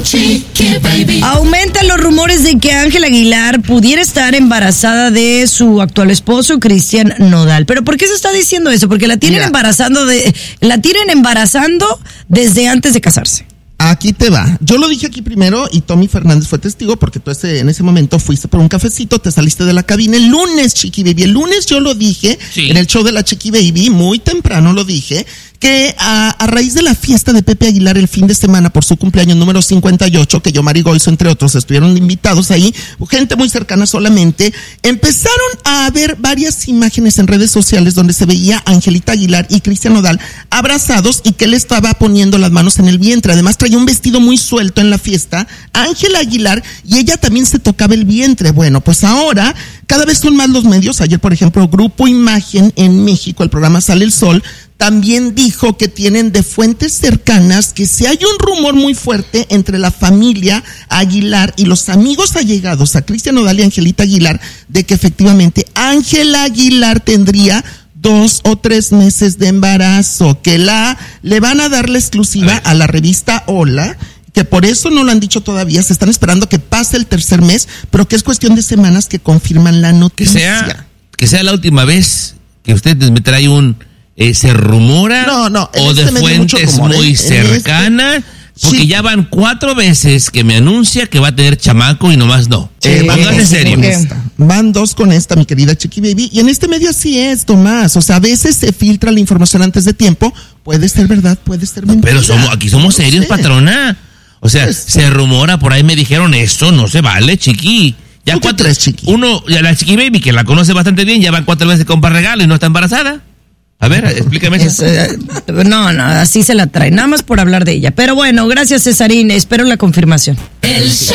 Chiqui Baby. Aumentan los rumores de que Ángela Aguilar pudiera estar embarazada de su actual esposo, Cristian Nodal. ¿Pero por qué se está diciendo eso? Porque la tienen embarazando desde antes de casarse. Aquí te va. Yo lo dije aquí primero y Tommy Fernández fue testigo porque tú en ese momento fuiste por un cafecito, te saliste de la cabina el lunes, Chiqui Baby. El lunes yo lo dije, en el show de la Chiqui Baby, muy temprano lo dije, que a raíz de la fiesta de Pepe Aguilar el fin de semana por su cumpleaños número 58, que yo, Mari Goizo, entre otros, estuvieron invitados ahí, gente muy cercana solamente, empezaron a ver varias imágenes en redes sociales donde se veía a Angelita Aguilar y Cristian Nodal abrazados y que él estaba poniendo las manos en el vientre. Además traía un vestido muy suelto en la fiesta, Ángela Aguilar, y ella también se tocaba el vientre. Bueno, pues ahora cada vez son más los medios. Ayer, por ejemplo, Grupo Imagen en México, el programa Sale el Sol, también dijo que tienen de fuentes cercanas que si hay un rumor muy fuerte entre la familia Aguilar y los amigos allegados a Cristian Nodal y Angelita Aguilar, de que efectivamente Ángela Aguilar tendría 2 o 3 meses de embarazo, que le van a dar la exclusiva a la revista Hola, que por eso no lo han dicho todavía, se están esperando que pase el tercer mes, pero que es cuestión de semanas que confirman la noticia. Que sea la última vez que usted me trae se rumora o de fuentes muy cercanas, porque ya van 4 veces que me anuncia que va a tener chamaco y nomás no. Póngase serio. Van 2 con esta, mi querida Chiqui Baby, y en este medio así es, Tomás, o sea, a veces se filtra la información antes de tiempo, puede ser verdad, puede ser mentira. Pero aquí somos serios, patrona. O sea, se rumora, por ahí me dijeron esto, no se vale, Chiqui. Ya 4, Chiqui. La Chiqui Baby, que la conoce bastante bien, ya van 4 veces que compra regalo y no está embarazada. A ver, explícame eso. No, así se la trae, nada más por hablar de ella. Pero bueno, gracias, Cesarín, espero la confirmación.